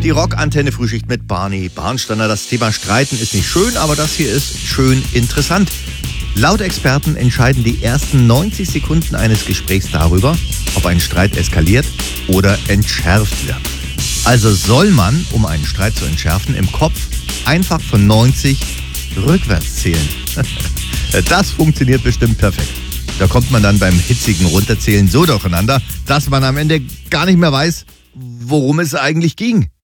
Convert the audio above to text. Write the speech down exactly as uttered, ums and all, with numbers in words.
Die Rockantenne Frühschicht mit Barney Barnsteiner. Das Thema Streiten ist nicht schön, aber das hier ist schön interessant. Laut Experten entscheiden die ersten neunzig Sekunden eines Gesprächs darüber, ob ein Streit eskaliert oder entschärft wird. Also soll man, um einen Streit zu entschärfen, im Kopf einfach von neunzig rückwärts zählen. Das funktioniert bestimmt perfekt. Da kommt man dann beim hitzigen Runterzählen so durcheinander, dass man am Ende gar nicht mehr weiß, worum es eigentlich ging.